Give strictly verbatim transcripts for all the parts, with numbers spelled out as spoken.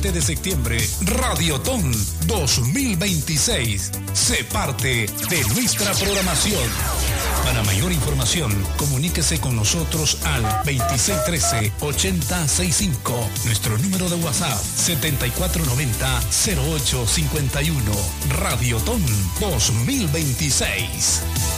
veintisiete de septiembre, Radiotón dos mil veintiséis. Sé parte de nuestra programación. Para mayor información, comuníquese con nosotros al veintiséis trece, ochenta sesenta y cinco. Nuestro número de WhatsApp, setenta y cuatro noventa, cero ocho cincuenta y uno. Radiotón dos mil veintiséis.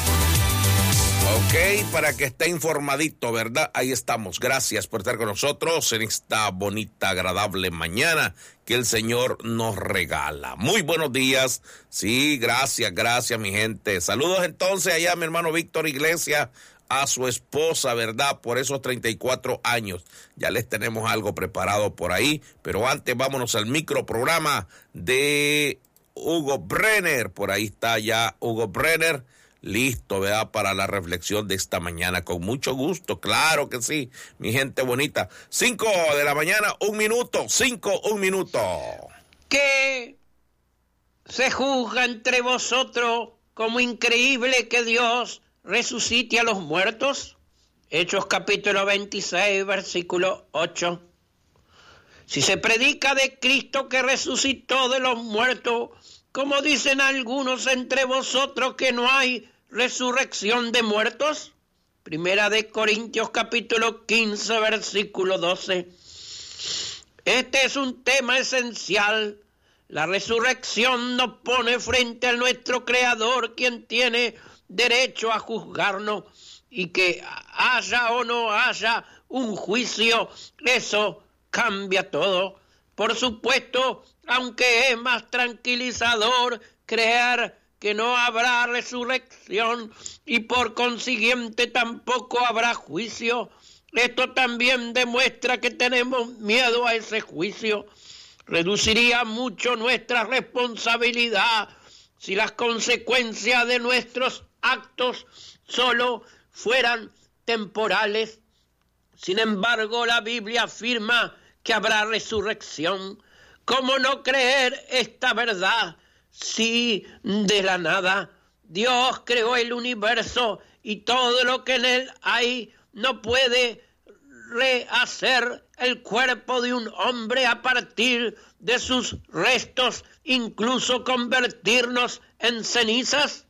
Ok, para que esté informadito, ¿verdad? Ahí estamos. Gracias por estar con nosotros en esta bonita, agradable mañana que el Señor nos regala. Muy buenos días. Sí, gracias, gracias, mi gente. Saludos entonces allá a mi hermano Víctor Iglesias, a su esposa, ¿verdad? Por esos treinta y cuatro años. Ya les tenemos algo preparado por ahí, pero antes vámonos al microprograma de Hugo Brenner. Por ahí está ya Hugo Brenner. Listo, ¿verdad? Para la reflexión de esta mañana, con mucho gusto, claro que sí, mi gente bonita. Cinco de la mañana, un minuto, cinco, un minuto. ¿Qué se juzga entre vosotros como increíble que Dios resucite a los muertos? Hechos capítulo veintiséis, versículo ocho. Si se predica de Cristo que resucitó de los muertos, como dicen algunos entre vosotros que no hay resurrección de muertos. Primera de Corintios capítulo quince, versículo doce. Este es un tema esencial. La resurrección nos pone frente a nuestro Creador, quien tiene derecho a juzgarnos, y que haya o no haya un juicio, eso cambia todo. Por supuesto, aunque es más tranquilizador creer que no habrá resurrección y por consiguiente tampoco habrá juicio, esto también demuestra que tenemos miedo a ese juicio. Reduciría mucho nuestra responsabilidad si las consecuencias de nuestros actos solo fueran temporales. Sin embargo, la Biblia afirma que habrá resurrección. ¿Cómo no creer esta verdad si de la nada Dios creó el universo y todo lo que en él hay no puede rehacer el cuerpo de un hombre a partir de sus restos, incluso convertirnos en cenizas?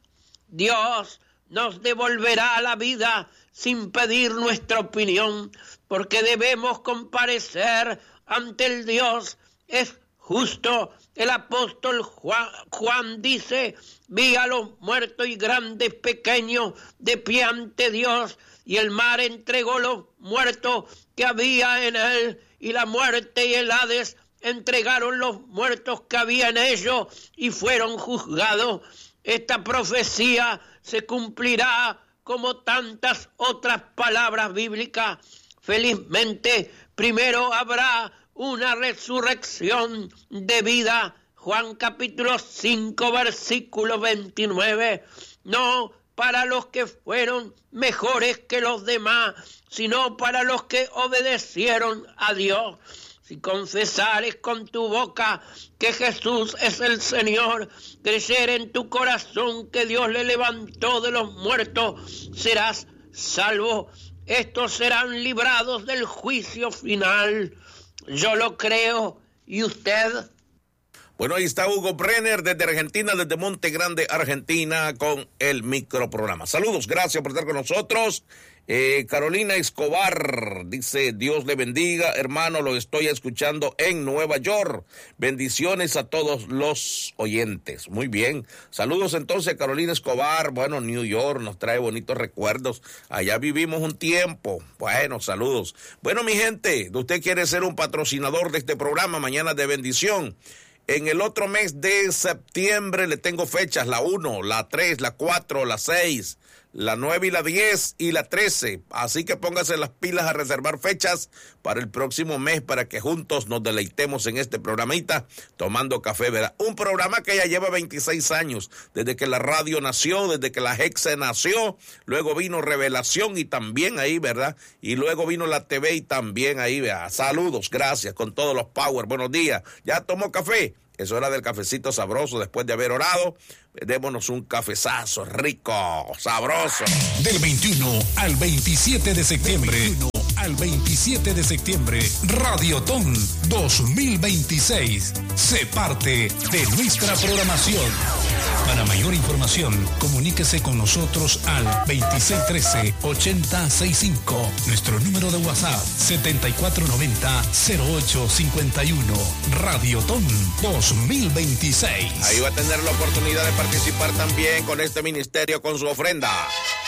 Dios nos devolverá la vida sin pedir nuestra opinión, porque debemos comparecer ante el Dios es justo. El apóstol Juan, Juan dice: vi a los muertos y grandes, pequeños, de pie ante Dios, y el mar entregó los muertos que había en él, y la muerte y el Hades entregaron los muertos que había en ellos, y fueron juzgados. Esta profecía se cumplirá como tantas otras palabras bíblicas. Felizmente, primero habrá una resurrección de vida. Juan capítulo cinco, versículo veintinueve. No para los que fueron mejores que los demás, sino para los que obedecieron a Dios. Si confesares con tu boca que Jesús es el Señor, creer en tu corazón que Dios le levantó de los muertos, serás salvo. Estos serán librados del juicio final. Yo lo creo. ¿Y usted? Bueno, ahí está Hugo Brenner desde Argentina, desde Monte Grande, Argentina, con el microprograma. Saludos, gracias por estar con nosotros. Eh, Carolina Escobar dice: Dios le bendiga, hermano, lo estoy escuchando en Nueva York. Bendiciones a todos los oyentes. Muy bien. Saludos entonces, Carolina Escobar. Bueno, New York nos trae bonitos recuerdos. Allá vivimos un tiempo. Bueno, saludos. Bueno, mi gente, usted quiere ser un patrocinador de este programa, Mañana de Bendición. En el otro mes de septiembre le tengo fechas, la uno, la tres, la cuatro, la seis, la nueve y la diez y la trece. Así que póngase las pilas a reservar fechas para el próximo mes para que juntos nos deleitemos en este programita tomando café, ¿verdad? Un programa que ya lleva veintiséis años, desde que la radio nació, desde que la Hexe nació, luego vino Revelación y también ahí, ¿verdad? Y luego vino la T V y también ahí, ¿verdad? Saludos, gracias, con todos los power, buenos días. ¿Ya tomó café? Es hora del cafecito sabroso después de haber orado. Démonos un cafezazo rico, sabroso. Del veintiuno al veintisiete de septiembre. al veintisiete de septiembre. Radiotón dos mil veintiséis. Sé parte de nuestra programación. Para mayor información, comuníquese con nosotros al veintiséis trece, ochenta sesenta y cinco. Nuestro número de WhatsApp setenta y cuatro noventa, cero ocho cincuenta y uno. Radiotón dos mil veintiséis. Ahí va a tener la oportunidad de participar también con este ministerio con su ofrenda.